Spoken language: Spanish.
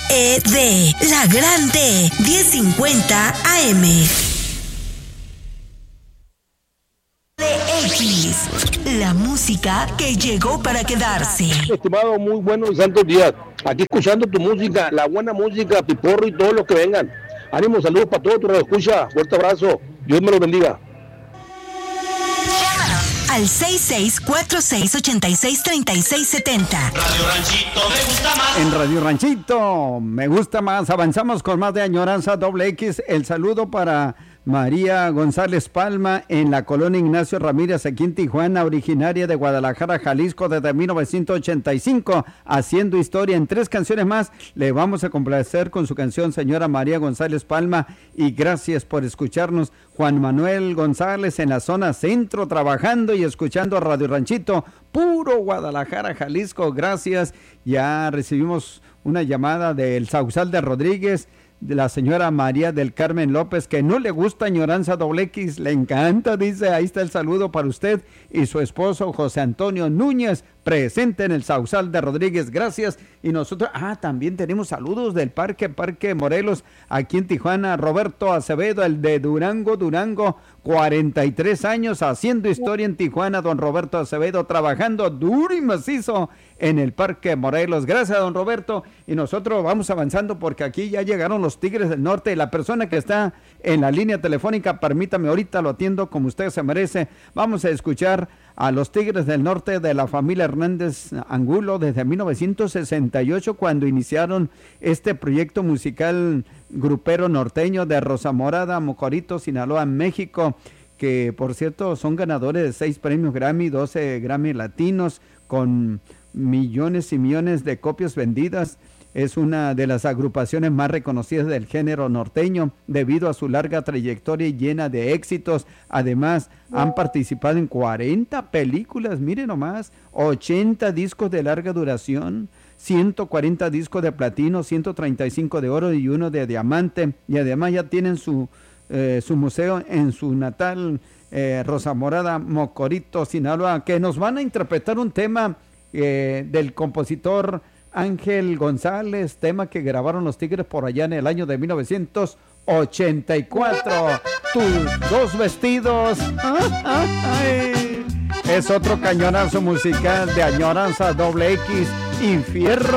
D, La Grande, 1050 AM. X, la música que llegó para quedarse. Estimado, muy buenos y santos días. Aquí escuchando tu música, la buena música, Piporro y todos los que vengan. Ánimo, saludos para todos, tu radio escucha. Fuerte abrazo. Dios me los bendiga. Al 6646863670. Radio Ranchito me gusta más. En Radio Ranchito me gusta más. Avanzamos con más de Añoranza X. El saludo para María González Palma en la colonia Ignacio Ramírez, aquí en Tijuana, originaria de Guadalajara, Jalisco, desde 1985, haciendo historia. En 3 canciones más le vamos a complacer con su canción, señora María González Palma, y gracias por escucharnos. Juan Manuel González en la zona centro, trabajando y escuchando Radio Ranchito, puro Guadalajara, Jalisco, gracias. Ya recibimos una llamada del Sausal de Rodríguez, de la señora María del Carmen López, que no le gusta Añoranza X, le encanta, dice. Ahí está el saludo para usted y su esposo José Antonio Núñez, presente en el Sausal de Rodríguez, gracias. Y nosotros, también tenemos saludos del Parque Morelos, aquí en Tijuana. Roberto Acevedo, el de Durango, 43 años, haciendo historia en Tijuana. Don Roberto Acevedo, trabajando duro y macizo en el Parque Morelos. Gracias, don Roberto. Y nosotros vamos avanzando porque aquí ya llegaron los Tigres del Norte. La persona que está en la línea telefónica, permítame, ahorita lo atiendo como usted se merece. Vamos a escuchar a los Tigres del Norte de la familia Hernández Angulo desde 1968, cuando iniciaron este proyecto musical grupero norteño de Rosa Morada, Mocorito, Sinaloa, México, que por cierto son ganadores de 6 premios Grammy, 12 Grammy latinos, con millones y millones de copias vendidas. Es una de las agrupaciones más reconocidas del género norteño debido a su larga trayectoria llena de éxitos. Además, han participado en 40 películas, miren nomás, 80 discos de larga duración, 140 discos de platino, 135 de oro y 1 de diamante. Y además ya tienen su museo en su natal Rosa Morada, Mocorito, Sinaloa, que nos van a interpretar un tema del compositor Ángel González, tema que grabaron los Tigres por allá en el año de 1984. Tus 2 vestidos. Es otro cañonazo musical de Añoranza X, Infierno.